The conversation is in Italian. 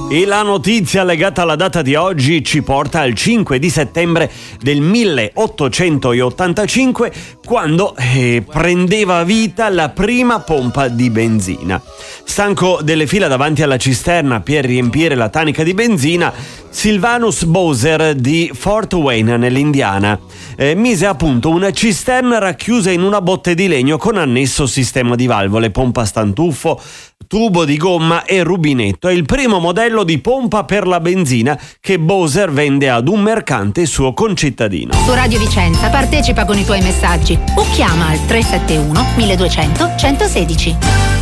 E la notizia legata alla data di oggi ci porta al 5 di settembre del 1885, quando prendeva vita la prima pompa di benzina. Stanco delle fila davanti alla cisterna per riempire la tanica di benzina, Sylvanus Bowser di Fort Wayne nell'Indiana mise a punto una cisterna racchiusa in una botte di legno con annesso sistema di valvole, pompa stantuffo, tubo di gomma e rubinetto. È il primo modello di pompa per la benzina che Bowser vende ad un mercante suo concittadino. Su Radio Vicenza partecipa con i tuoi messaggi o chiama al 371 1200 116.